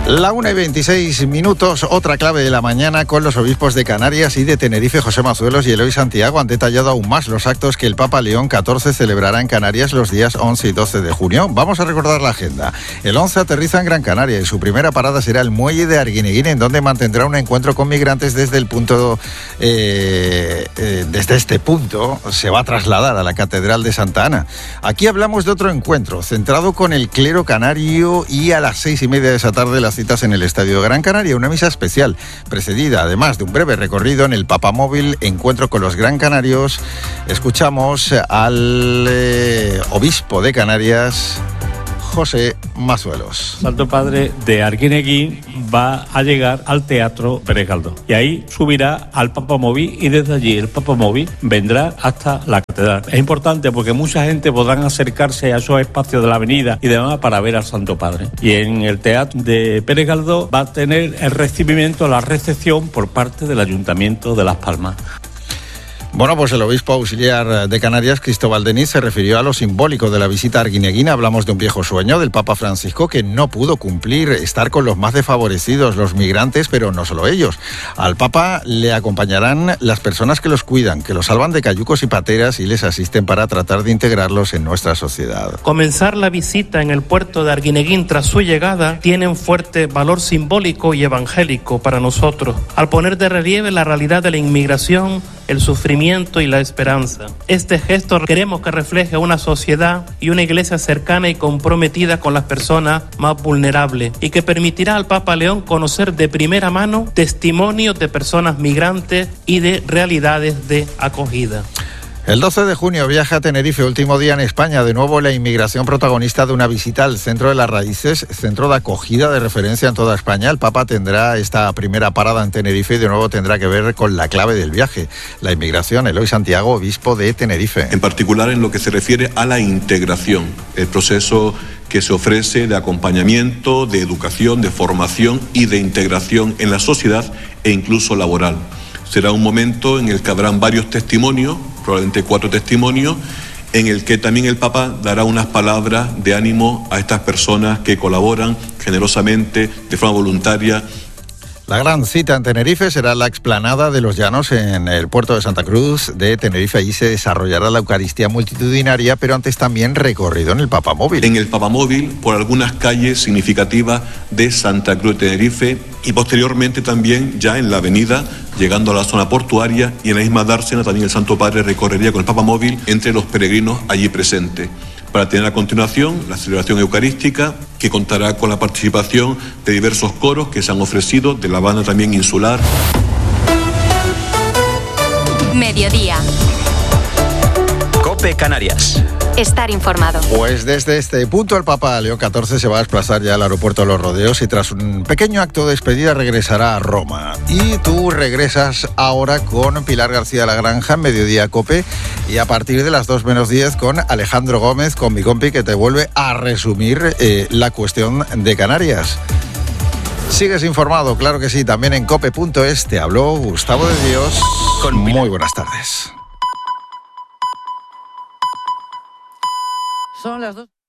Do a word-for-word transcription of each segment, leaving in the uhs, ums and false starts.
La una y veintiséis minutos, otra clave de la mañana con los obispos de Canarias y de Tenerife, José Mazuelos y Eloy Santiago, han detallado aún más los actos que el Papa León catorce celebrará en Canarias los días once y doce de junio. Vamos a recordar la agenda. El once aterriza en Gran Canaria y su primera parada será el muelle de Arguineguín, en donde mantendrá un encuentro con migrantes desde el punto, eh, eh, desde este punto se va a trasladar a la Catedral de Santa Ana. Aquí hablamos de otro encuentro, centrado con el clero canario, y a las seis y media de esa tarde las citas en el Estadio de Gran Canaria, una misa especial, precedida además de un breve recorrido en el Papamóvil, encuentro con los Gran Canarios. Escuchamos al eh, obispo de Canarias, José Mazuelos. Santo Padre de Arguineguín va a llegar al Teatro Pérez Galdós y ahí subirá al Papamóvil y desde allí el Papamóvil vendrá hasta la catedral. Es importante porque mucha gente podrán acercarse a esos espacios de la avenida y demás para ver al Santo Padre. Y en el Teatro de Pérez Galdós va a tener el recibimiento, la recepción por parte del Ayuntamiento de Las Palmas. Bueno, pues el obispo auxiliar de Canarias, Cristóbal Denis, se refirió a lo simbólico de la visita a Arguineguín. Hablamos de un viejo sueño del Papa Francisco que no pudo cumplir, estar con los más desfavorecidos, los migrantes, pero no solo ellos. Al Papa le acompañarán las personas que los cuidan, que los salvan de cayucos y pateras y les asisten para tratar de integrarlos en nuestra sociedad. Comenzar la visita en el puerto de Arguineguín tras su llegada tiene un fuerte valor simbólico y evangélico para nosotros, al poner de relieve la realidad de la inmigración, el sufrimiento y la esperanza. Este gesto queremos que refleje una sociedad y una iglesia cercana y comprometida con las personas más vulnerables, y que permitirá al Papa León conocer de primera mano testimonios de personas migrantes y de realidades de acogida. El doce de junio viaja a Tenerife, último día en España. De nuevo la inmigración protagonista de una visita al Centro de las Raíces, centro de acogida de referencia en toda España. El Papa tendrá esta primera parada en Tenerife y de nuevo tendrá que ver con la clave del viaje, la inmigración. Eloy Santiago, obispo de Tenerife. En particular en lo que se refiere a la integración, el proceso que se ofrece de acompañamiento, de educación, de formación y de integración en la sociedad e incluso laboral. Será un momento en el que habrán varios testimonios, probablemente cuatro testimonios, en el que también el Papa dará unas palabras de ánimo a estas personas que colaboran generosamente, de forma voluntaria. La gran cita en Tenerife será la explanada de los Llanos en el puerto de Santa Cruz de Tenerife. Allí se desarrollará la Eucaristía multitudinaria, pero antes también recorrido en el Papamóvil. En el Papamóvil, por algunas calles significativas de Santa Cruz de Tenerife, y posteriormente también ya en la avenida, llegando a la zona portuaria, y en la misma dársena también el Santo Padre recorrería con el Papamóvil entre los peregrinos allí presentes, para tener a continuación la celebración eucarística, que contará con la participación de diversos coros que se han ofrecido, de la banda también insular. Mediodía. COPE Canarias. Estar informado. Pues desde este punto el Papa León catorce se va a desplazar ya al aeropuerto de Los Rodeos y tras un pequeño acto de despedida regresará a Roma. Y tú regresas ahora con Pilar García La Granja en Mediodía COPE, y a partir de las dos menos diez con Alejandro Gómez, con mi compi, que te vuelve a resumir eh, la cuestión de Canarias. ¿Sigues informado? Claro que sí, también en cope punto es. Te habló Gustavo de Dios. Con Muy buenas tardes. Son las dos.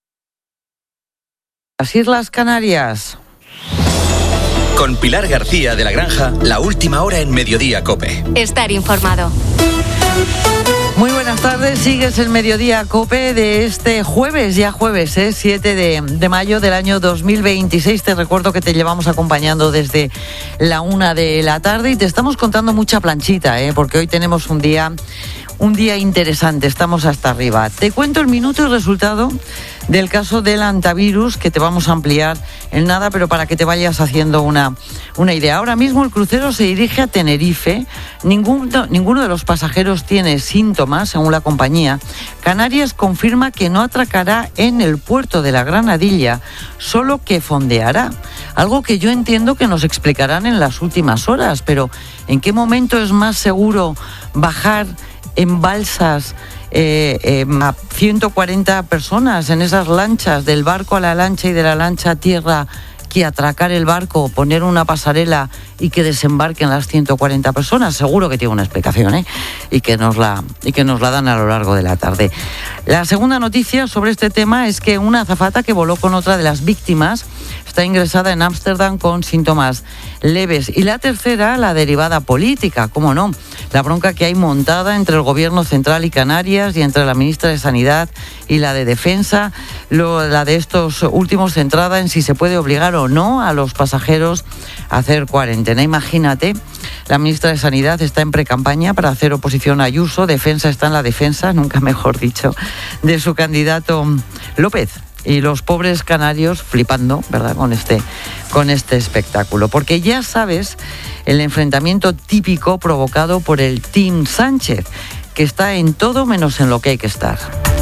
Las Islas Canarias. Con Pilar García de La Granja, la última hora en Mediodía COPE. Estar informado. Muy buenas tardes, sigues el Mediodía COPE de este jueves, ya jueves, ¿eh? siete de mayo del año dos mil veintiséis. Te recuerdo que te llevamos acompañando desde la una de la tarde y te estamos contando mucha planchita, ¿eh? Porque hoy tenemos un día... Un día interesante, estamos hasta arriba. Te cuento el minuto y resultado del caso del antivirus, que te vamos a ampliar en nada, pero para que te vayas haciendo una, una idea. Ahora mismo el crucero se dirige a Tenerife. Ninguno, ninguno de los pasajeros tiene síntomas, según la compañía. Canarias confirma que no atracará en el puerto de la Granadilla, solo que fondeará. Algo que yo entiendo que nos explicarán en las últimas horas, pero ¿en qué momento es más seguro bajar en balsas eh, eh, a ciento cuarenta personas en esas lanchas, del barco a la lancha y de la lancha a tierra, que atracar el barco, poner una pasarela y que desembarquen las ciento cuarenta personas? Seguro que tiene una explicación, ¿eh? y que nos la y que nos la dan a lo largo de la tarde. La segunda noticia sobre este tema es que una azafata que voló con otra de las víctimas está ingresada en Ámsterdam con síntomas leves. Y la tercera, la derivada política, cómo no, la bronca que hay montada entre el Gobierno central y Canarias y entre la ministra de Sanidad y la de Defensa, lo, la de estos últimos centrada en si se puede obligar o no a los pasajeros a hacer cuarentena. Imagínate, la ministra de Sanidad está en precampaña para hacer oposición a Ayuso, Defensa está en la defensa, nunca mejor dicho, de su candidato López. Y los pobres canarios flipando, ¿verdad?, con este, con este espectáculo. Porque ya sabes, el enfrentamiento típico provocado por el Team Sánchez, que está en todo menos en lo que hay que estar.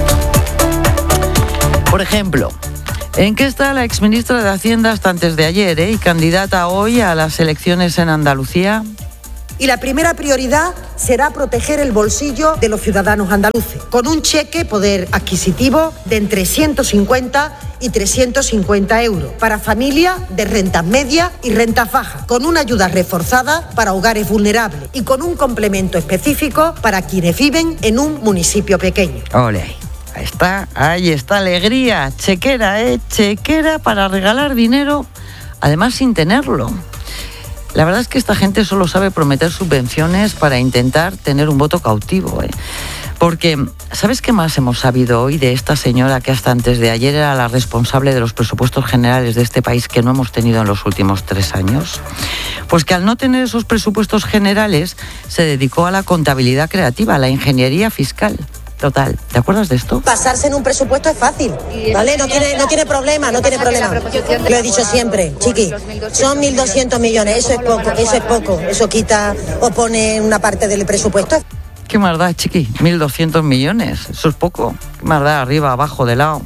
Por ejemplo, ¿en qué está la exministra de Hacienda hasta antes de ayer, eh, y candidata hoy a las elecciones en Andalucía? Y la primera prioridad será proteger el bolsillo de los ciudadanos andaluces, con un cheque poder adquisitivo de entre ciento cincuenta y trescientos cincuenta euros para familias de rentas medias y rentas bajas, con una ayuda reforzada para hogares vulnerables y con un complemento específico para quienes viven en un municipio pequeño. Ole, ahí está, ahí está, alegría, chequera, ¿eh? Chequera para regalar dinero, además sin tenerlo. La verdad es que esta gente solo sabe prometer subvenciones para intentar tener un voto cautivo, ¿eh? Porque, ¿sabes qué más hemos sabido hoy de esta señora que hasta antes de ayer era la responsable de los presupuestos generales de este país que no hemos tenido en los últimos tres años? Pues que al no tener esos presupuestos generales se dedicó a la contabilidad creativa, a la ingeniería fiscal. Total, ¿te acuerdas de esto? Pasarse en un presupuesto es fácil, ¿vale? No tiene, no tiene problema, no tiene problema. Lo he dicho siempre, chiqui, son mil doscientos millones, eso es poco, eso es poco, eso quita o pone una parte del presupuesto. ¿Qué más da, chiqui? mil doscientos millones, eso es poco. ¿Qué más da? Arriba, abajo, de lado.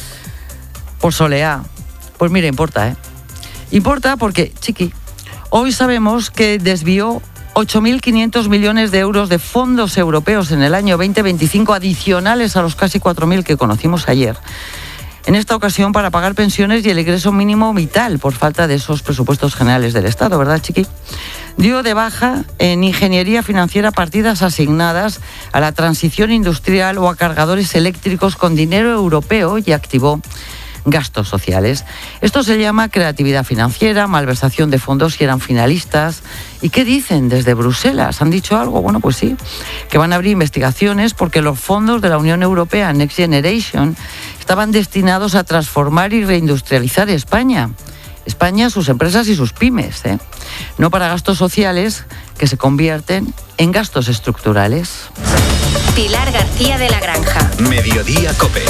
Por soleá. Pues mira, importa, ¿eh? Importa porque, chiqui, hoy sabemos que desvió ocho mil quinientos millones de euros de fondos europeos en el año veinte veinticinco, adicionales a los casi cuatro mil que conocimos ayer. En esta ocasión para pagar pensiones y el ingreso mínimo vital por falta de esos presupuestos generales del Estado, ¿verdad, chiqui? Dio de baja en ingeniería financiera partidas asignadas a la transición industrial o a cargadores eléctricos con dinero europeo y activó gastos sociales. Esto se llama creatividad financiera, malversación de fondos si eran finalistas. ¿Y qué dicen desde Bruselas? ¿Han dicho algo? Bueno, pues sí, que van a abrir investigaciones porque los fondos de la Unión Europea Next Generation estaban destinados a transformar y reindustrializar España. España, sus empresas y sus pymes, ¿eh? No para gastos sociales que se convierten en gastos estructurales. Pilar García de la Granja. Mediodía COPE.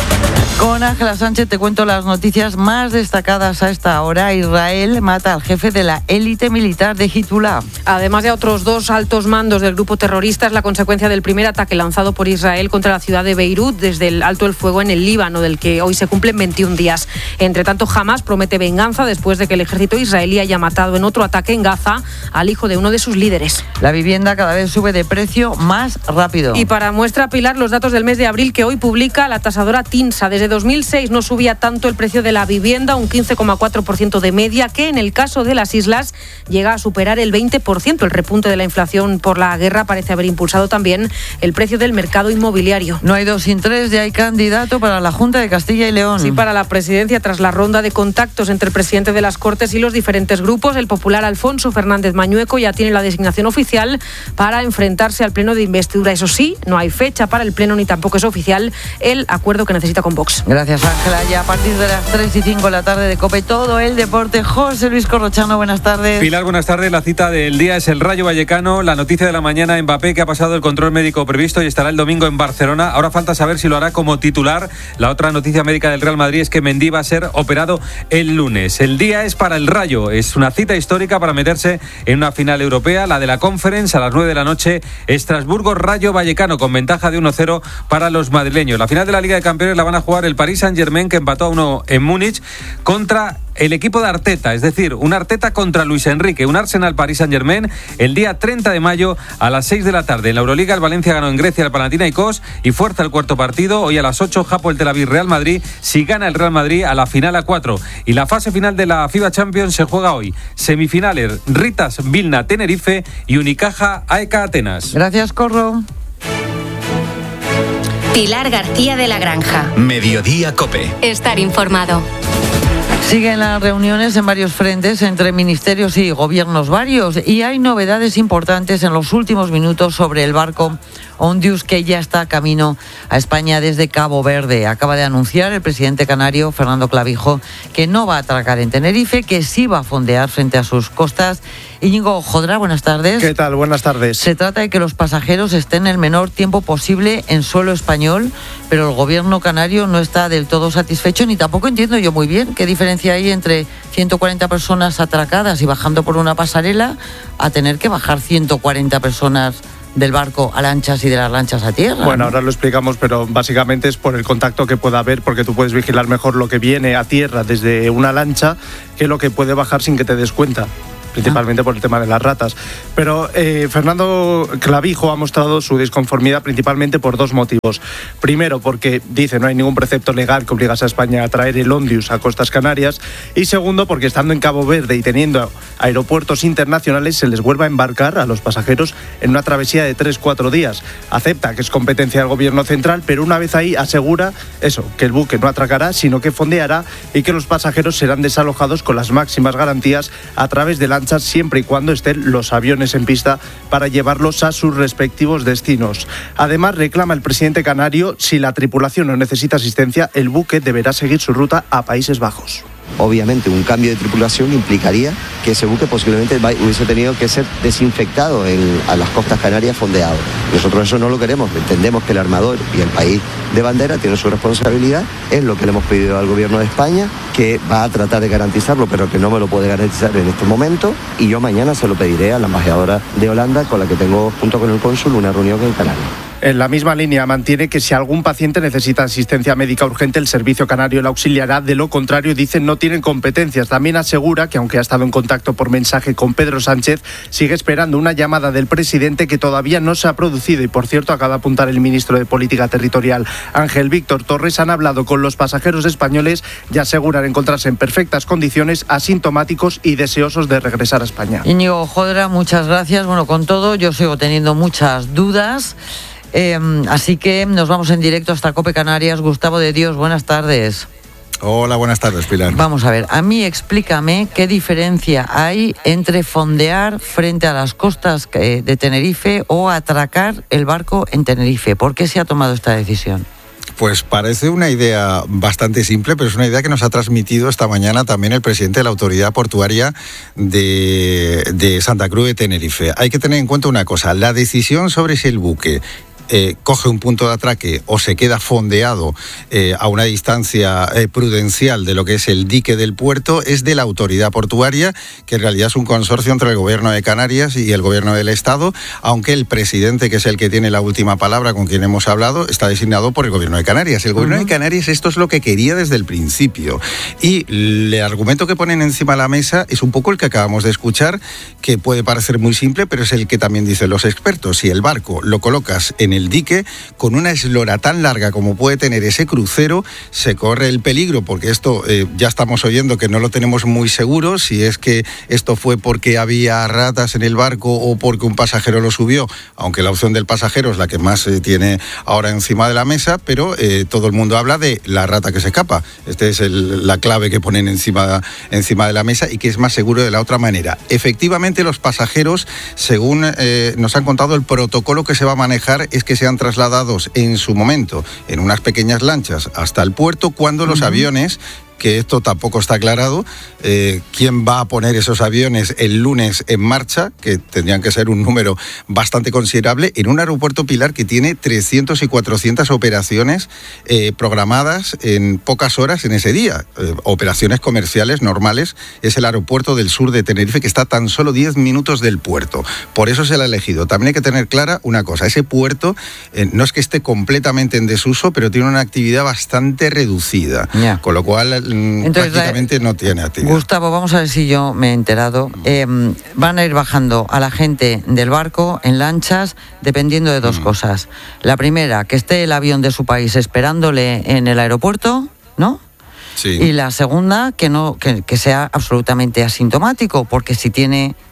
Con Ángela Sánchez te cuento las noticias más destacadas a esta hora. Israel mata al jefe de la élite militar de Hezbollah. Además de otros dos altos mandos del grupo terrorista, es la consecuencia del primer ataque lanzado por Israel contra la ciudad de Beirut desde el alto el fuego en el Líbano, del que hoy se cumplen veintiún días. Entre tanto, Hamas promete venganza después de que el ejército israelí haya matado en otro ataque en Gaza al hijo de uno de sus líderes. La vivienda cada vez sube de precio más rápido. Y para muestra, Pilar, los datos del mes de abril que hoy publica la tasadora TINSA. Desde dos mil seis no subía tanto el precio de la vivienda, un quince coma cuatro por ciento de media, que en el caso de las islas llega a superar el veinte por ciento. El repunte de la inflación por la guerra parece haber impulsado también el precio del mercado inmobiliario. No hay dos sin tres, ya hay candidato para la Junta de Castilla y León. Sí, para la presidencia, tras la ronda de contactos entre el presidente de las Cortes y los diferentes grupos, el popular Alfonso Fernández Mañueco ya tiene la designación oficial para enfrentarse al pleno de investidura. Eso sí, no hay fecha para el pleno ni tampoco es oficial el acuerdo que necesita con Vox. Gracias, Ángela. Ya a partir de las tres y cinco de la tarde de COPE, todo el deporte. José Luis Corrochano, buenas tardes. Pilar, buenas tardes. La cita del día es el Rayo Vallecano. La noticia de la mañana, Mbappé, que ha pasado el control médico previsto y estará el domingo en Barcelona. Ahora falta saber si lo hará como titular. La otra noticia médica del Real Madrid es que Mendy va a ser operado el lunes. El día es para el Rayo. Es una cita histórica para meterse en una final europea, la de la Conference, a las nueve de la noche. Estrasburgo-Rayo Vallecano, con ventaja de uno cero para los madrileños. La final de la Liga de Campeones la van a jugar el Paris Saint-Germain, que empató a uno en Múnich, contra el equipo de Arteta, es decir, un Arteta contra Luis Enrique, un Arsenal-Paris Saint-Germain el día treinta de mayo a las seis de la tarde. En la Euroliga, el Valencia ganó en Grecia al Panathinaikos y fuerza el cuarto partido. Hoy a las ocho, Hapoel Tel Aviv Real Madrid. Si gana el Real Madrid, a la final a cuatro. Y la fase final de la FIBA Champions se juega hoy. Semifinales, Ritas Vilna Tenerife y Unicaja A E K Atenas. Gracias, Corro. Pilar García de la Granja. Mediodía COPE. Estar informado. Siguen las reuniones en varios frentes entre ministerios y gobiernos varios y hay novedades importantes en los últimos minutos sobre el barco Ondius, que ya está camino a España desde Cabo Verde. Acaba de anunciar el presidente canario, Fernando Clavijo, que no va a atracar en Tenerife, que sí va a fondear frente a sus costas. Íñigo Jodra, buenas tardes. ¿Qué tal? Buenas tardes. Se trata de que los pasajeros estén el menor tiempo posible en suelo español, pero el gobierno canario no está del todo satisfecho, ni tampoco entiendo yo muy bien qué diferencia hay entre ciento cuarenta personas atracadas y bajando por una pasarela a tener que bajar ciento cuarenta personas del barco a lanchas y de las lanchas a tierra. Bueno, ahora lo explicamos, pero básicamente es por el contacto que pueda haber, porque tú puedes vigilar mejor lo que viene a tierra desde una lancha que lo que puede bajar sin que te des cuenta, principalmente por el tema de las ratas. Pero eh, Fernando Clavijo ha mostrado su disconformidad principalmente por dos motivos. Primero, porque dice no hay ningún precepto legal que obligase a España a traer el Ondius a costas canarias. Y segundo, porque estando en Cabo Verde y teniendo aeropuertos internacionales, se les vuelve a embarcar a los pasajeros en una travesía de tres cuatro días. Acepta que es competencia del gobierno central, pero una vez ahí asegura eso, que el buque no atracará, sino que fondeará y que los pasajeros serán desalojados con las máximas garantías a través de la siempre y cuando estén los aviones en pista para llevarlos a sus respectivos destinos. Además, reclama el presidente canario, si la tripulación no necesita asistencia, el buque deberá seguir su ruta a Países Bajos. Obviamente, un cambio de tripulación implicaría que ese buque posiblemente hubiese tenido que ser desinfectado en, a las costas canarias, fondeado. Nosotros eso no lo queremos. Entendemos que el armador y el país de bandera tienen su responsabilidad. Es lo que le hemos pedido al gobierno de España, que va a tratar de garantizarlo, pero que no me lo puede garantizar en este momento. Y yo mañana se lo pediré a la embajadora de Holanda, con la que tengo, junto con el cónsul, una reunión en Canarias. En la misma línea mantiene que si algún paciente necesita asistencia médica urgente, el servicio canario le auxiliará. De lo contrario, dicen, no tienen competencias. También asegura que, aunque ha estado en contacto por mensaje con Pedro Sánchez, sigue esperando una llamada del presidente que todavía no se ha producido. Y, por cierto, acaba de apuntar el ministro de Política Territorial, Ángel Víctor Torres. Han hablado con los pasajeros españoles y aseguran encontrarse en perfectas condiciones, asintomáticos y deseosos de regresar a España. Íñigo Jodra, muchas gracias. Bueno, con todo, yo sigo teniendo muchas dudas. Eh, así que nos vamos en directo hasta COPE Canarias. Gustavo de Dios, buenas tardes. Hola, buenas tardes, Pilar. Vamos a ver, a mí explícame qué diferencia hay entre fondear frente a las costas de Tenerife o atracar el barco en Tenerife. ¿Por qué se ha tomado esta decisión? Pues parece una idea bastante simple, pero es una idea que nos ha transmitido esta mañana también el presidente de la Autoridad Portuaria de, de Santa Cruz de Tenerife. Hay que tener en cuenta una cosa, la decisión sobre si el buque Eh, coge un punto de atraque o se queda fondeado eh, a una distancia eh, prudencial de lo que es el dique del puerto es de la autoridad portuaria, que en realidad es un consorcio entre el gobierno de Canarias y el gobierno del Estado, aunque el presidente, que es el que tiene la última palabra, con quien hemos hablado, está designado por el gobierno de Canarias. El gobierno uh-huh. de Canarias esto es lo que quería desde el principio, y el argumento que ponen encima de la mesa es un poco el que acabamos de escuchar, que puede parecer muy simple, pero es el que también dicen los expertos. Si el barco lo colocas en el dique, con una eslora tan larga como puede tener ese crucero, se corre el peligro, porque esto eh, ya estamos oyendo que no lo tenemos muy seguro, si es que esto fue porque había ratas en el barco o porque un pasajero lo subió, aunque la opción del pasajero es la que más se eh, tiene ahora encima de la mesa, pero eh, todo el mundo habla de la rata que se escapa. Esta es el, la clave que ponen encima, encima de la mesa, y que es más seguro de la otra manera. Efectivamente, los pasajeros, según eh, nos han contado, el protocolo que se va a manejar es que sean trasladados en su momento en unas pequeñas lanchas hasta el puerto, cuando los uh-huh. aviones, que esto tampoco está aclarado, eh, quién va a poner esos aviones el lunes en marcha, que tendrían que ser un número bastante considerable, en un aeropuerto, Pilar, que tiene trescientas y cuatrocientas operaciones eh, programadas en pocas horas en ese día. Eh, operaciones comerciales normales. Es el aeropuerto del sur de Tenerife, que está a tan solo diez minutos del puerto. Por eso se le ha elegido. También hay que tener clara una cosa, ese puerto eh, no es que esté completamente en desuso, pero tiene una actividad bastante reducida, yeah. con lo cual Entonces, prácticamente no tiene actividad. Gustavo, vamos a ver si yo me he enterado. Eh, van a ir bajando a la gente del barco en lanchas, dependiendo de dos mm. cosas. La primera, que esté el avión de su país esperándole en el aeropuerto, ¿no? Sí. Y la segunda, que no que, que sea absolutamente asintomático, porque si tiene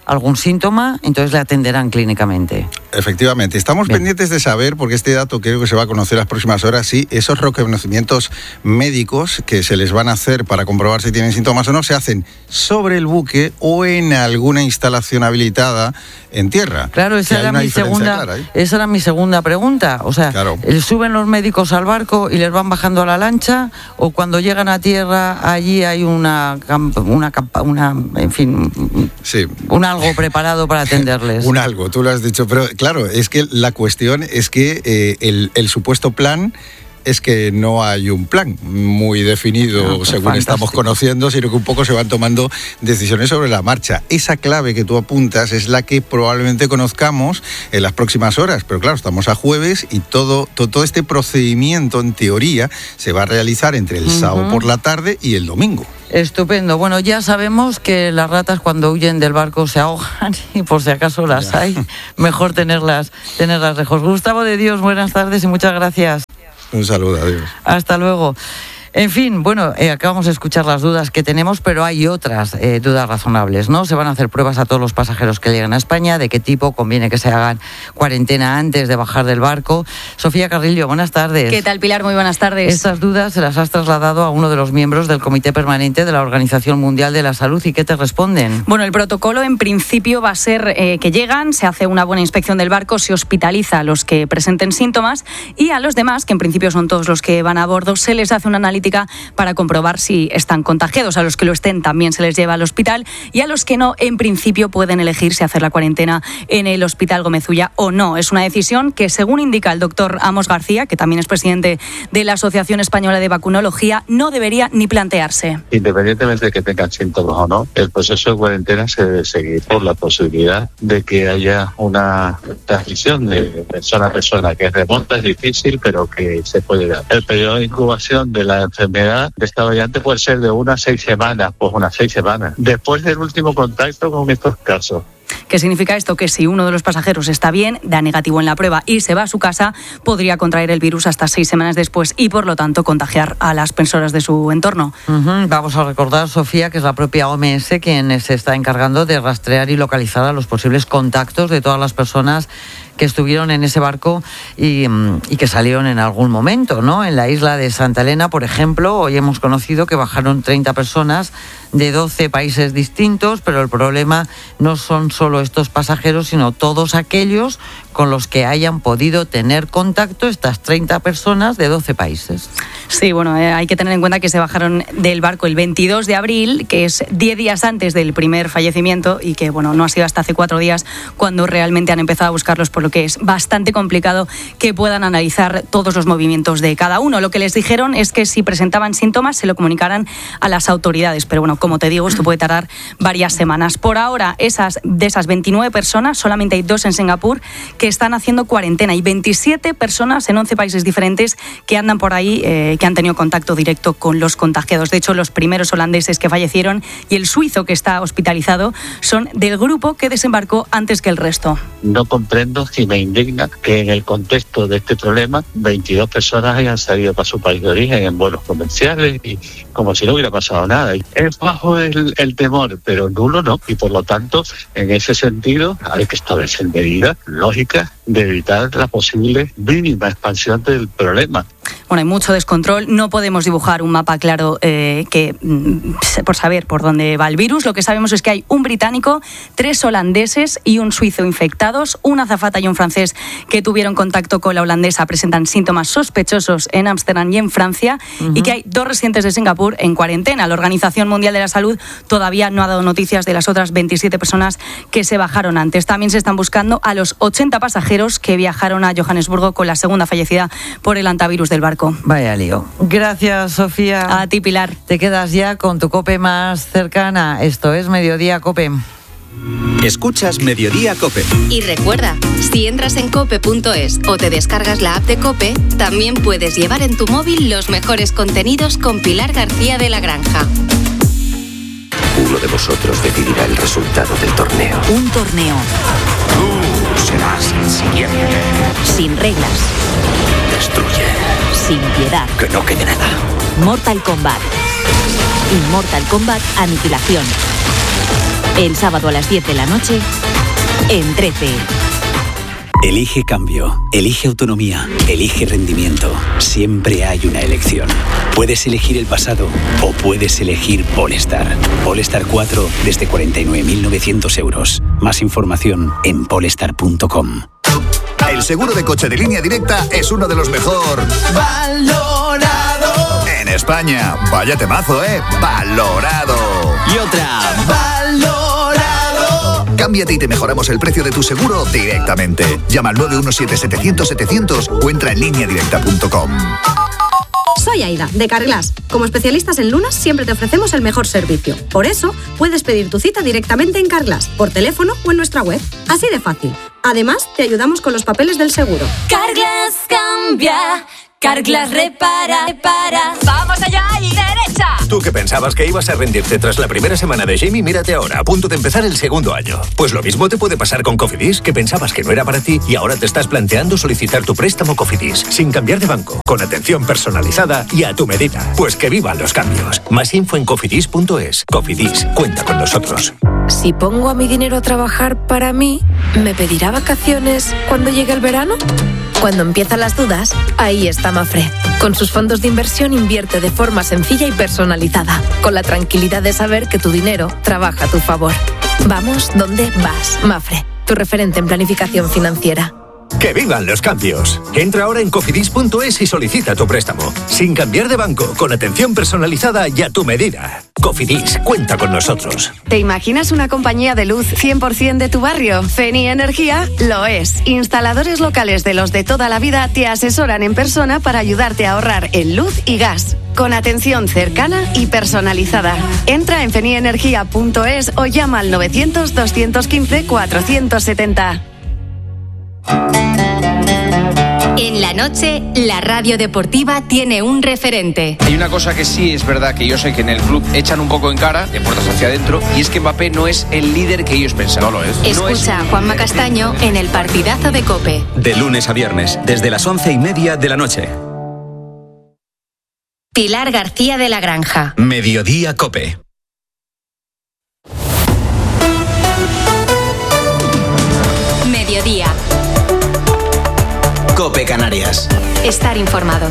algún síntoma, entonces le atenderán clínicamente. Efectivamente, estamos Bien. pendientes de saber, porque este dato creo que se va a conocer las próximas horas, si esos reconocimientos médicos que se les van a hacer para comprobar si tienen síntomas o no, se hacen sobre el buque o en alguna instalación habilitada en tierra. Claro, esa era mi segunda, esa era mi segunda pregunta. O sea, claro. ¿suben los médicos al barco y les van bajando a la lancha? ¿O cuando llegan a tierra allí hay una, una, una en fin, sí. un algo preparado para atenderles? Un algo, tú lo has dicho, pero claro, es que la cuestión es que eh, el, el supuesto plan es que no hay un plan muy definido no, pues según fantástico. Estamos conociendo, sino que un poco se van tomando decisiones sobre la marcha. Esa clave que tú apuntas es la que probablemente conozcamos en las próximas horas, pero claro, estamos a jueves y todo, todo, todo este procedimiento en teoría se va a realizar entre el uh-huh. sábado por la tarde y el domingo. Estupendo. Bueno, ya sabemos que las ratas cuando huyen del barco se ahogan y por si acaso las ya. hay, mejor tenerlas, tenerlas lejos. Gustavo de Dios, buenas tardes y muchas gracias. Un saludo, adiós. Hasta luego. En fin, bueno, eh, acabamos de escuchar las dudas que tenemos, pero hay otras eh, dudas razonables, ¿no? Se van a hacer pruebas a todos los pasajeros que lleguen a España, de qué tipo conviene que se hagan cuarentena antes de bajar del barco. Sofía Carrillo, buenas tardes. ¿Qué tal, Pilar? Muy buenas tardes. Estas dudas se las has trasladado a uno de los miembros del Comité Permanente de la Organización Mundial de la Salud, ¿y qué te responden? Bueno, el protocolo en principio va a ser eh, que llegan, se hace una buena inspección del barco, se hospitaliza a los que presenten síntomas y a los demás, que en principio son todos los que van a bordo, se les hace una analítica para comprobar si están contagiados. A los que lo estén también se les lleva al hospital y a los que no, en principio pueden elegir si hacer la cuarentena en el Hospital Gómez Ulla o no. Es una decisión que, según indica el doctor Amos García, que también es presidente de la Asociación Española de Vacunología, no debería ni plantearse. Independientemente de que tengan síntomas o no, el proceso de cuarentena se debe seguir por la posibilidad de que haya una transmisión de persona a persona, que es remota, es difícil, pero que se puede dar. El periodo de incubación de la enfermedad de esta variante puede ser de unas seis semanas, pues unas seis semanas, después del último contacto con estos casos. ¿Qué significa esto? Que si uno de los pasajeros está bien, da negativo en la prueba y se va a su casa, podría contraer el virus hasta seis semanas después y, por lo tanto, contagiar a las personas de su entorno. Uh-huh. Vamos a recordar, Sofía, que es la propia O M S quien se está encargando de rastrear y localizar a los posibles contactos de todas las personas que estuvieron en ese barco y, y que salieron en algún momento, ¿no? En la isla de Santa Elena, por ejemplo, hoy hemos conocido que bajaron treinta personas de doce países distintos, pero el problema no son solo estos pasajeros, sino todos aquellos con los que hayan podido tener contacto estas treinta personas de doce países. Sí, bueno, eh, hay que tener en cuenta que se bajaron del barco el veintidós de abril, que es diez días antes del primer fallecimiento y que, bueno, no ha sido hasta hace cuatro días cuando realmente han empezado a buscarlos, por lo que es bastante complicado que puedan analizar todos los movimientos de cada uno. Lo que les dijeron es que si presentaban síntomas se lo comunicaran a las autoridades, pero bueno, como te digo, esto puede tardar varias semanas. Por ahora, esas, de esas veintinueve personas, solamente hay dos en Singapur que están haciendo cuarentena y veintisiete personas en once países diferentes que andan por ahí, eh, que han tenido contacto directo con los contagiados. De hecho, los primeros holandeses que fallecieron y el suizo que está hospitalizado son del grupo que desembarcó antes que el resto. No comprendo y me indigna que en el contexto de este problema veintidós personas hayan salido para su país de origen en vuelos comerciales y como si no hubiera pasado nada. Es bajo el, el temor, pero nulo no. Y por lo tanto, en ese sentido, hay que establecer medidas lógicas de evitar la posible mínima expansión del problema. Bueno, hay mucho descontrol, no podemos dibujar un mapa claro eh, que por saber por dónde va el virus. Lo que sabemos es que hay un británico, tres holandeses y un suizo infectados, una azafata y un francés que tuvieron contacto con la holandesa presentan síntomas sospechosos en Ámsterdam y en Francia, uh-huh. y que hay dos residentes de Singapur en cuarentena. La Organización Mundial de la Salud todavía no ha dado noticias de las otras veintisiete personas que se bajaron antes. También se están buscando a los ochenta pasajeros que viajaron a Johannesburgo con la segunda fallecida por el hantavirus del barco. Vaya lío. Gracias, Sofía. A ti, Pilar. Te quedas ya con tu COPE más cercana. Esto es Mediodía COPE. Escuchas Mediodía COPE. Y recuerda, si entras en cope punto es o te descargas la app de COPE, también puedes llevar en tu móvil los mejores contenidos con Pilar García de la Granja. Uno de vosotros decidirá el resultado del torneo. Un torneo. Tú serás el siguiente. Sin reglas. Destruye. Sin piedad. Que no quede nada. Mortal Kombat. Immortal Kombat Aniquilación. El sábado a las diez de la noche en trece. Elige cambio, elige autonomía, elige rendimiento. Siempre hay una elección. Puedes elegir el pasado o puedes elegir Polestar. Polestar cuatro desde cuarenta y nueve mil novecientos euros. Más información en polestar punto com. El seguro de coche de Línea Directa es uno de los mejor valorado en España. Vaya temazo, ¿eh? Valorado. Y otra. Valorado. Cámbiate y te mejoramos el precio de tu seguro directamente. Llama al nueve uno siete, setecientos, setecientos o entra en línea directa punto com. Soy Aida, de Carglass. Como especialistas en lunas, siempre te ofrecemos el mejor servicio. Por eso, puedes pedir tu cita directamente en Carglass, por teléfono o en nuestra web. Así de fácil. Además, te ayudamos con los papeles del seguro. Carglass cambia, Carglass repara, repara. ¡Vamos allá y derecha! Tú que pensabas que ibas a rendirte tras la primera semana de Jamie, mírate ahora, a punto de empezar el segundo año. Pues lo mismo te puede pasar con Cofidis, que pensabas que no era para ti y ahora te estás planteando solicitar tu préstamo Cofidis, sin cambiar de banco, con atención personalizada y a tu medida. Pues que vivan los cambios. Más info en cofidis punto es. Cofidis, cuenta con nosotros. Si pongo a mi dinero a trabajar para mí, ¿me pedirá vacaciones cuando llegue el verano? Cuando empiezan las dudas, ahí está Mafre. Con sus fondos de inversión invierte de forma sencilla y personalizada, con la tranquilidad de saber que tu dinero trabaja a tu favor. Vamos donde vas, Mafre, tu referente en planificación financiera. ¡Que vivan los cambios! Entra ahora en cofidis punto es y solicita tu préstamo. Sin cambiar de banco, con atención personalizada y a tu medida. Cofidis, cuenta con nosotros. ¿Te imaginas una compañía de luz cien por ciento de tu barrio? Feni Energía lo es. Instaladores locales de los de toda la vida te asesoran en persona para ayudarte a ahorrar en luz y gas, con atención cercana y personalizada. Entra en feni energía punto es o llama al novecientos, doscientos quince, cuatrocientos setenta. En la noche, la radio deportiva tiene un referente. Hay una cosa que sí es verdad, que yo sé que en el club echan un poco en cara, de puertas hacia adentro, y es que Mbappé no es el líder que ellos pensaban. No lo es. Escucha a Juanma Castaño en el partidazo de COPE. De lunes a viernes, desde las once y media de la noche. Pilar García de la Granja. Mediodía COPE. Mediodía. COPE Canarias. Estar informado.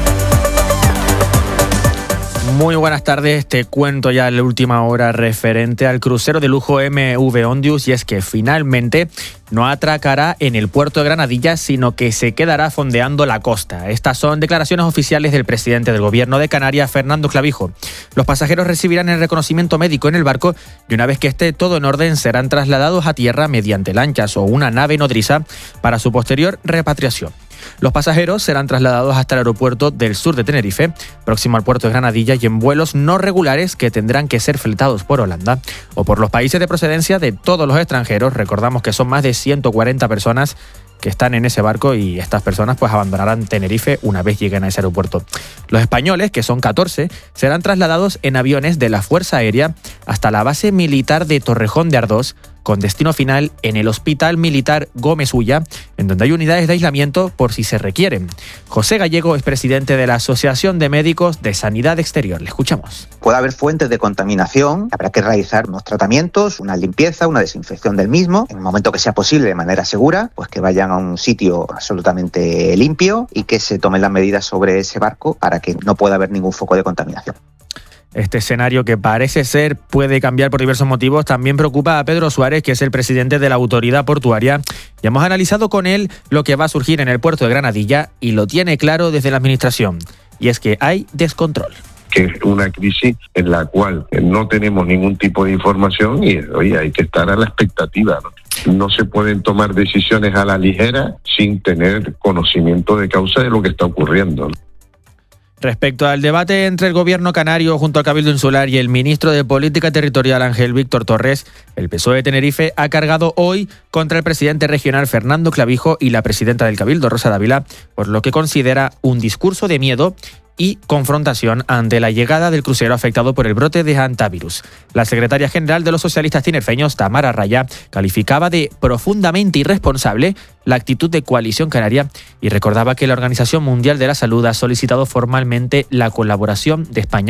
Muy buenas tardes, te cuento ya la última hora referente al crucero de lujo M V Ondius, y es que finalmente no atracará en el puerto de Granadilla, sino que se quedará fondeando la costa. Estas son declaraciones oficiales del presidente del Gobierno de Canarias, Fernando Clavijo. Los pasajeros recibirán el reconocimiento médico en el barco y una vez que esté todo en orden serán trasladados a tierra mediante lanchas o una nave nodriza para su posterior repatriación. Los pasajeros serán trasladados hasta el aeropuerto del sur de Tenerife, próximo al puerto de Granadilla, y en vuelos no regulares que tendrán que ser fletados por Holanda o por los países de procedencia de todos los extranjeros. Recordamos que son más de ciento cuarenta personas que están en ese barco y estas personas pues abandonarán Tenerife una vez lleguen a ese aeropuerto. Los españoles, que son catorce, serán trasladados en aviones de la Fuerza Aérea hasta la base militar de Torrejón de Ardós, con destino final en el Hospital Militar Gómez Ulla, en donde hay unidades de aislamiento por si se requieren. José Gallego es presidente de la Asociación de Médicos de Sanidad Exterior. Le escuchamos. Puede haber fuentes de contaminación, habrá que realizar unos tratamientos, una limpieza, una desinfección del mismo, en el momento que sea posible de manera segura, pues que vayan a un sitio absolutamente limpio y que se tomen las medidas sobre ese barco para que no pueda haber ningún foco de contaminación. Este escenario, que parece ser puede cambiar por diversos motivos, también preocupa a Pedro Suárez, que es el presidente de la autoridad portuaria. Y hemos analizado con él lo que va a surgir en el puerto de Granadilla y lo tiene claro desde la administración. Y es que hay descontrol. Que es una crisis en la cual no tenemos ningún tipo de información y oye, hay que estar a la expectativa, ¿no? No se pueden tomar decisiones a la ligera sin tener conocimiento de causa de lo que está ocurriendo, ¿no? Respecto al debate entre el gobierno canario junto al Cabildo Insular y el ministro de Política Territorial Ángel Víctor Torres, el P S O E de Tenerife ha cargado hoy contra el presidente regional Fernando Clavijo y la presidenta del Cabildo, Rosa Dávila, por lo que considera un discurso de miedo y confrontación ante la llegada del crucero afectado por el brote de hantavirus. La secretaria general de los socialistas tinerfeños, Tamara Raya, calificaba de profundamente irresponsable la actitud de Coalición Canaria y recordaba que la Organización Mundial de la Salud ha solicitado formalmente la colaboración de España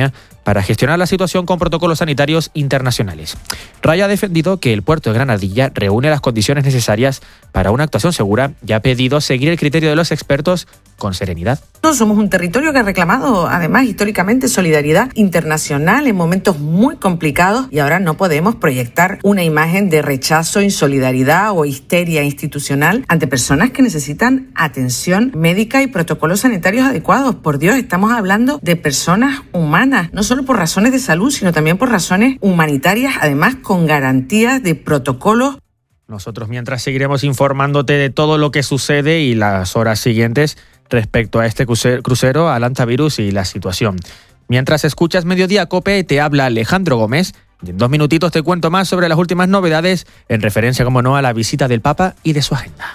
para gestionar la situación con protocolos sanitarios internacionales. Raya ha defendido que el puerto de Granadilla reúne las condiciones necesarias para una actuación segura y ha pedido seguir el criterio de los expertos con serenidad. Somos un territorio que ha reclamado, además, históricamente solidaridad internacional en momentos muy complicados y ahora no podemos proyectar una imagen de rechazo, insolidaridad o histeria institucional ante personas que necesitan atención médica y protocolos sanitarios adecuados. Por Dios, estamos hablando de personas humanas, no solo por razones de salud, sino también por razones humanitarias, además con garantías de protocolos. Nosotros mientras seguiremos informándote de todo lo que sucede y las horas siguientes respecto a este crucero, al hantavirus y la situación. Mientras escuchas Mediodía COPE, te habla Alejandro Gómez. En dos minutitos te cuento más sobre las últimas novedades en referencia, como no, a la visita del Papa y de su agenda.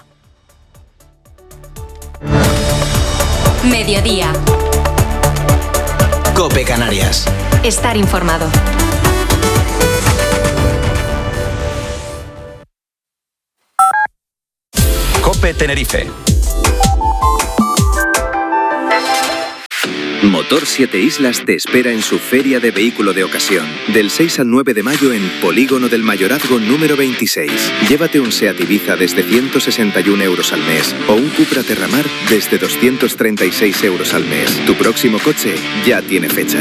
Mediodía. COPE Canarias. Estar informado. COPE Tenerife. Motor Siete Islas te espera en su Feria de Vehículo de Ocasión, del seis al nueve de mayo en Polígono del Mayorazgo número veintiséis. Llévate un Seat Ibiza desde ciento sesenta y un euros al mes o un Cupra Terramar desde doscientos treinta y seis euros al mes. Tu próximo coche ya tiene fecha.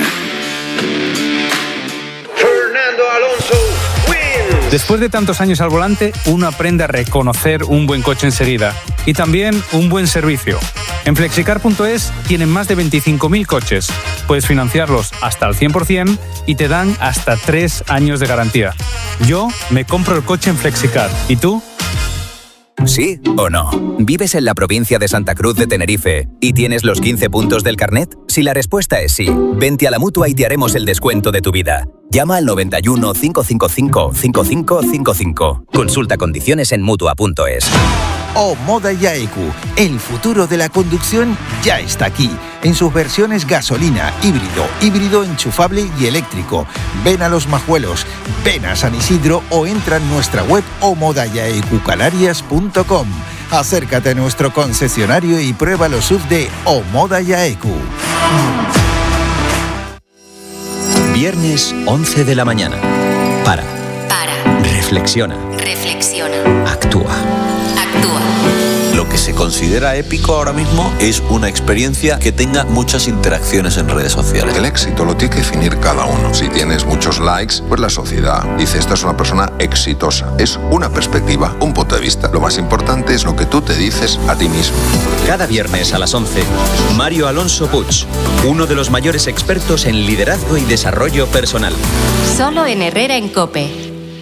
Fernando Alonso wins. Después de tantos años al volante, uno aprende a reconocer un buen coche enseguida y también un buen servicio. En flexicar punto es tienen más de veinticinco mil coches. Puedes financiarlos hasta al cien por ciento y te dan hasta tres años de garantía. Yo me compro el coche en Flexicar. ¿Y tú? ¿Sí o no? ¿Vives en la provincia de Santa Cruz de Tenerife y tienes los quince puntos del carnet? Si la respuesta es sí, vente a la Mutua y te haremos el descuento de tu vida. Llama al noventa y uno, cinco cinco cinco, cinco cinco cinco cinco. Consulta condiciones en Mutua punto es. Omoda y A E Q, el futuro de la conducción ya está aquí, en sus versiones gasolina, híbrido, híbrido enchufable y eléctrico. Ven a Los Majuelos, ven a San Isidro o entra en nuestra web omoda y a e q canarias punto com. Acércate a nuestro concesionario y prueba los S U V de Omoda y A E Q. Viernes once de la mañana. Para. Para. Reflexiona. Reflexiona. Actúa. Actúa. Lo que se considera épico ahora mismo es una experiencia que tenga muchas interacciones en redes sociales. El éxito lo tiene que definir cada uno. Si tienes muchos likes, pues la sociedad dice esta es una persona exitosa. Es una perspectiva, un punto de vista. Lo más importante es lo que tú te dices a ti mismo. Cada viernes a las once, Mario Alonso Puig, uno de los mayores expertos en liderazgo y desarrollo personal. Solo en Herrera en COPE.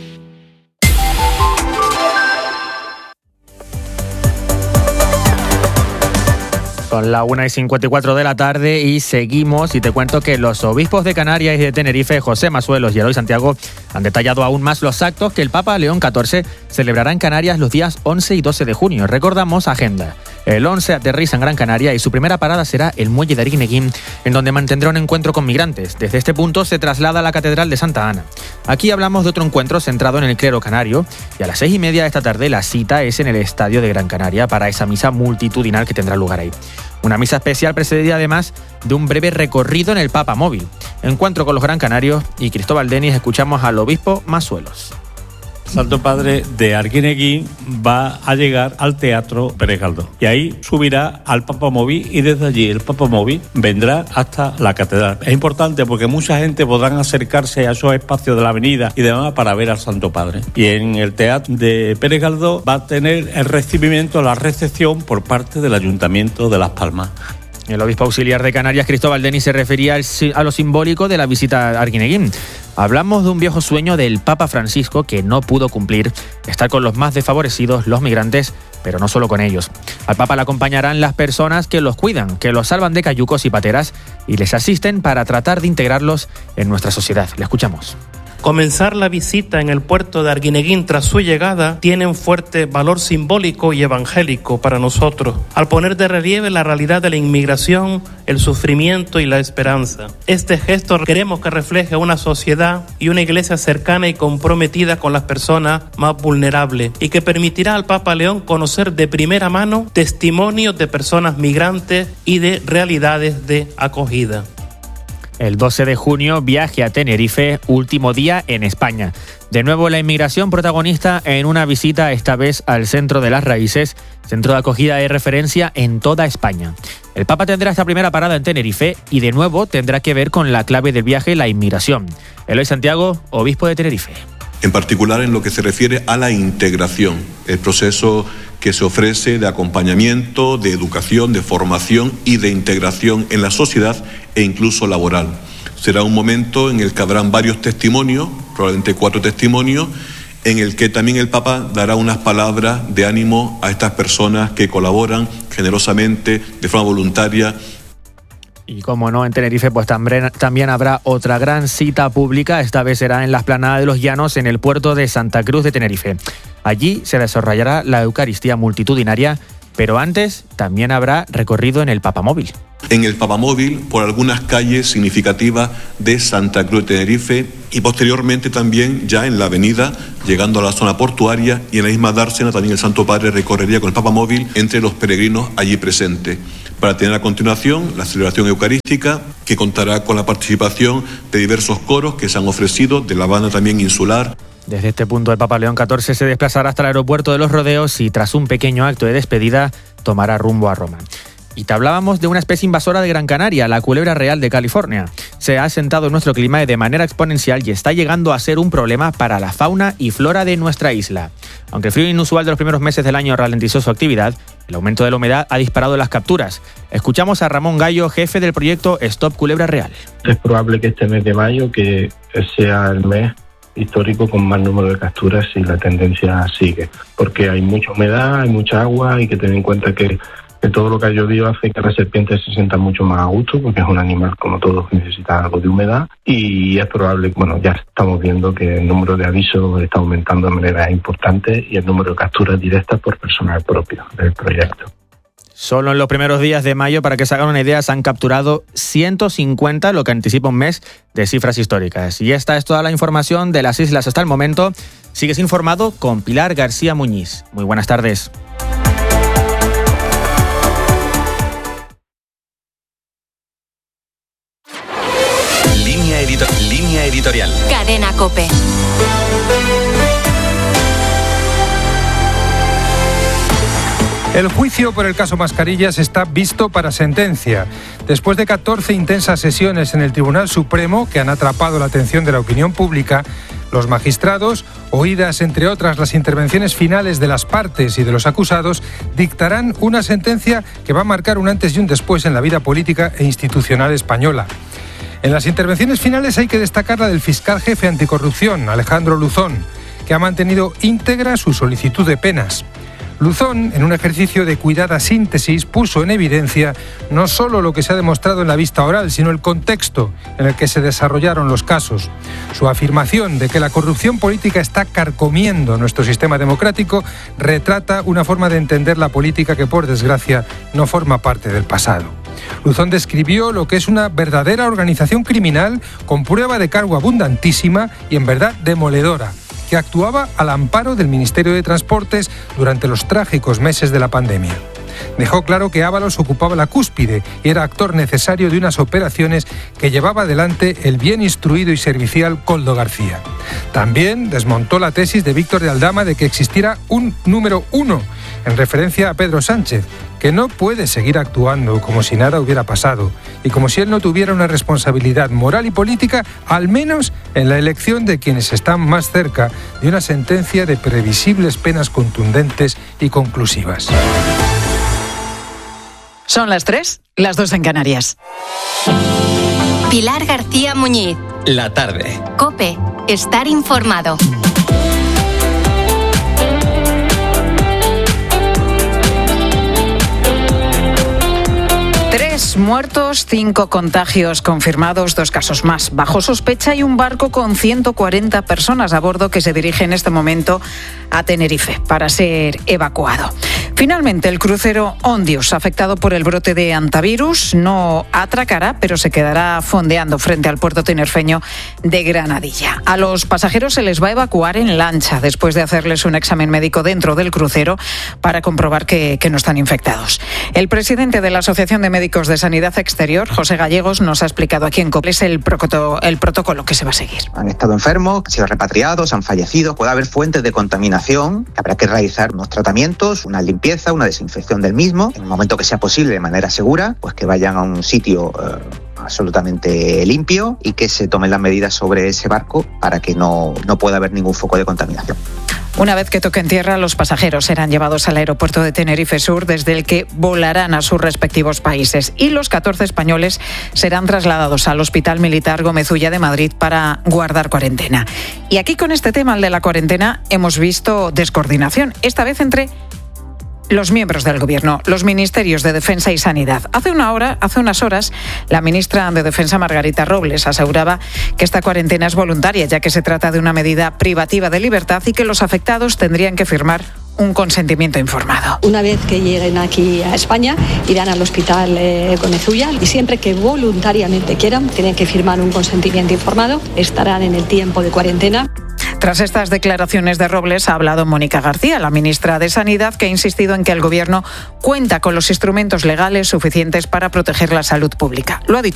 Son la una y cincuenta y cuatro de la tarde y seguimos, y te cuento que los obispos de Canarias y de Tenerife, José Mazuelos y Eloy Santiago, han detallado aún más los actos que el Papa León catorce celebrará en Canarias los días once y doce de junio. Recordamos agenda. El once aterriza en Gran Canaria y su primera parada será el muelle de Arguineguín, en donde mantendrá un encuentro con migrantes. Desde este punto se traslada a la Catedral de Santa Ana. Aquí hablamos de otro encuentro centrado en el clero canario, y a las seis y media de esta tarde la cita es en el Estadio de Gran Canaria para esa misa multitudinal que tendrá lugar ahí. Una misa especial precedida además de un breve recorrido en el Papa Móvil. Encuentro con los Gran Canarios y Cristóbal Denis. Escuchamos al obispo Mazuelos. Santo Padre de Arguineguín va a llegar al Teatro Pérez Galdós y ahí subirá al Papa Móvil y desde allí el Papa Móvil vendrá hasta la catedral. Es importante porque mucha gente podrán acercarse a esos espacios de la avenida y demás para ver al Santo Padre. Y en el Teatro de Pérez Galdós va a tener el recibimiento, la recepción por parte del Ayuntamiento de Las Palmas. El obispo auxiliar de Canarias, Cristóbal Denis, se refería a lo simbólico de la visita a Arguineguín. Hablamos de un viejo sueño del Papa Francisco que no pudo cumplir, estar con los más desfavorecidos, los migrantes, pero no solo con ellos. Al Papa le acompañarán las personas que los cuidan, que los salvan de cayucos y pateras y les asisten para tratar de integrarlos en nuestra sociedad. Le escuchamos. Comenzar la visita en el puerto de Arguineguín tras su llegada tiene un fuerte valor simbólico y evangélico para nosotros, al poner de relieve la realidad de la inmigración, el sufrimiento y la esperanza. Este gesto queremos que refleje una sociedad y una iglesia cercana y comprometida con las personas más vulnerables y que permitirá al Papa León conocer de primera mano testimonios de personas migrantes y de realidades de acogida. el doce de junio, viaje a Tenerife, último día en España. De nuevo la inmigración protagonista en una visita esta vez al Centro de las Raíces, centro de acogida de referencia en toda España. El Papa tendrá esta primera parada en Tenerife y de nuevo tendrá que ver con la clave del viaje, la inmigración. Eloy Santiago, obispo de Tenerife. En particular en lo que se refiere a la integración, el proceso que se ofrece de acompañamiento, de educación, de formación y de integración en la sociedad e incluso laboral. Será un momento en el que habrán varios testimonios, probablemente cuatro testimonios, en el que también el Papa dará unas palabras de ánimo a estas personas que colaboran generosamente, de forma voluntaria. Y como no, en Tenerife pues también, también habrá otra gran cita pública, esta vez será en la Explanada de los Llanos, en el puerto de Santa Cruz de Tenerife. Allí se desarrollará la Eucaristía multitudinaria, pero antes también habrá recorrido en el Papamóvil. En el Papamóvil, por algunas calles significativas de Santa Cruz de Tenerife y posteriormente también ya en la avenida, llegando a la zona portuaria, y en la misma dársena también el Santo Padre recorrería con el Papamóvil entre los peregrinos allí presentes, para tener a continuación la celebración eucarística, que contará con la participación de diversos coros que se han ofrecido, de la banda también insular. Desde este punto el Papa León catorce se desplazará hasta el aeropuerto de Los Rodeos y tras un pequeño acto de despedida tomará rumbo a Roma. Y te hablábamos de una especie invasora de Gran Canaria, la culebra real de California. Se ha asentado en nuestro clima de manera exponencial y está llegando a ser un problema para la fauna y flora de nuestra isla. Aunque el frío inusual de los primeros meses del año ralentizó su actividad, el aumento de la humedad ha disparado las capturas. Escuchamos a Ramón Gallo, jefe del proyecto Stop Culebra Real. Es probable que este mes de mayo, que sea el mes histórico con más número de capturas si la tendencia sigue, porque hay mucha humedad, hay mucha agua, hay que tener en cuenta que, que todo lo que ha llovido hace que las serpientes se sientan mucho más a gusto, porque es un animal como todos que necesita algo de humedad, y es probable, bueno, ya estamos viendo que el número de avisos está aumentando de manera importante y el número de capturas directas por personal propio del proyecto. Solo en los primeros días de mayo, para que se hagan una idea, se han capturado ciento cincuenta, lo que anticipa un mes de cifras históricas. Y esta es toda la información de las islas hasta el momento. Sigues informado con Pilar García Muñiz. Muy buenas tardes. Línea, edito- Línea editorial. Cadena COPE. El juicio por el caso Mascarillas está visto para sentencia. Después de catorce intensas sesiones en el Tribunal Supremo que han atrapado la atención de la opinión pública, los magistrados, oídas entre otras las intervenciones finales de las partes y de los acusados, dictarán una sentencia que va a marcar un antes y un después en la vida política e institucional española. En las intervenciones finales hay que destacar la del fiscal jefe anticorrupción, Alejandro Luzón, que ha mantenido íntegra su solicitud de penas. Luzón, en un ejercicio de cuidada síntesis, puso en evidencia no solo lo que se ha demostrado en la vista oral, sino el contexto en el que se desarrollaron los casos. Su afirmación de que la corrupción política está carcomiendo nuestro sistema democrático retrata una forma de entender la política que, por desgracia, no forma parte del pasado. Luzón describió lo que es una verdadera organización criminal con prueba de cargo abundantísima y en verdad demoledora, que actuaba al amparo del Ministerio de Transportes durante los trágicos meses de la pandemia. Dejó claro que Ábalos ocupaba la cúspide y era actor necesario de unas operaciones que llevaba adelante el bien instruido y servicial Koldo García. También desmontó la tesis de Víctor de Aldama de que existiera un número uno, en referencia a Pedro Sánchez, que no puede seguir actuando como si nada hubiera pasado y como si él no tuviera una responsabilidad moral y política, al menos en la elección de quienes están más cerca de una sentencia de previsibles penas contundentes y conclusivas. Son las tres, las dos en Canarias. Pilar García Muñiz. La tarde. COPE. Estar informado. Tres muertos, cinco contagios confirmados, dos casos más bajo sospecha y un barco con ciento cuarenta personas a bordo que se dirige en este momento a Tenerife para ser evacuado. Finalmente, el crucero Ondius, afectado por el brote de antivirus, no atracará, pero se quedará fondeando frente al puerto tinerfeño de Granadilla. A los pasajeros se les va a evacuar en lancha después de hacerles un examen médico dentro del crucero para comprobar que, que no están infectados. El presidente de la Asociación de Médicos de Sanidad Exterior, José Gallegos, nos ha explicado aquí en COPE el, procoto, el protocolo que se va a seguir. Han estado enfermos, han sido repatriados, han fallecido. Puede haber fuentes de contaminación. Habrá que realizar unos tratamientos, una limpieza, una desinfección del mismo. En el momento que sea posible, de manera segura, pues que vayan a un sitio eh, absolutamente limpio y que se tomen las medidas sobre ese barco para que no, no pueda haber ningún foco de contaminación. Una vez que toquen tierra, los pasajeros serán llevados al aeropuerto de Tenerife Sur, desde el que volarán a sus respectivos países. Y los catorce españoles serán trasladados al Hospital Militar Gómez Ulla de Madrid para guardar cuarentena. Y aquí, con este tema, el de la cuarentena, hemos visto descoordinación, esta vez entre los miembros del Gobierno, los ministerios de Defensa y Sanidad. Hace una hora, hace unas horas, la ministra de Defensa, Margarita Robles, aseguraba que esta cuarentena es voluntaria, ya que se trata de una medida privativa de libertad y que los afectados tendrían que firmar un consentimiento informado. Una vez que lleguen aquí a España, irán al hospital eh, Gómez Ulla y siempre que voluntariamente quieran, tienen que firmar un consentimiento informado, estarán en el tiempo de cuarentena. Tras estas declaraciones de Robles ha hablado Mónica García, la ministra de Sanidad, que ha insistido en que el Gobierno cuenta con los instrumentos legales suficientes para proteger la salud pública. Lo ha dicho